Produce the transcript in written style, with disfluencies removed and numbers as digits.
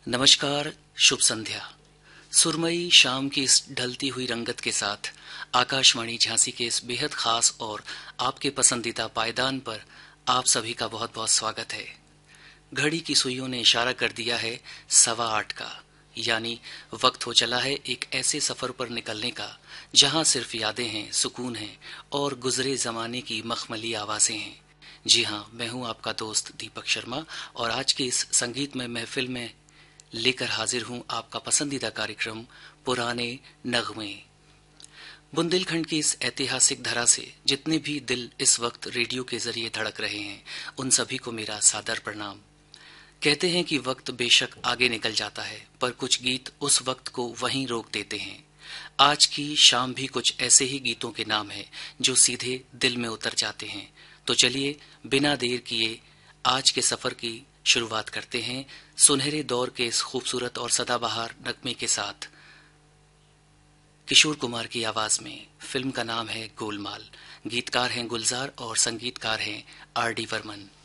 नमस्कार, शुभ संध्या। सुरमई शाम की इस ढलती हुई रंगत के साथ आकाशवाणी झांसी के इस बेहद खास और आपके पसंदीदा पायदान पर आप सभी का बहुत बहुत स्वागत है। घड़ी की सुइयों ने इशारा कर दिया है 8:15 का, यानी वक्त हो चला है एक ऐसे सफर पर निकलने का जहां सिर्फ यादें हैं, सुकून है और गुजरे जमाने की मखमली आवाजें हैं। जी हाँ, मैं हूं आपका दोस्त दीपक शर्मा और आज की इस संगीतमय महफिल में लेकर हाजिर हूं आपका पसंदीदा कार्यक्रम पुराने नगमे। बुंदेलखंड की इस ऐतिहासिक धरा से जितने भी दिल इस वक्त रेडियो के जरिए धड़क रहे हैं, उन सभी को मेरा सादर प्रणाम। कहते हैं कि वक्त बेशक आगे निकल जाता है, पर कुछ गीत उस वक्त को वहीं रोक देते हैं। आज की शाम भी कुछ ऐसे ही गीतों के नाम है जो सीधे दिल में उतर जाते हैं। तो चलिए बिना देर किए आज के सफर की शुरुआत करते हैं सुनहरे दौर के इस खूबसूरत और सदाबहार नगमे के साथ। किशोर कुमार की आवाज में फिल्म का नाम है गोलमाल। गीतकार हैं गुलजार और संगीतकार हैं आर डी बर्मन।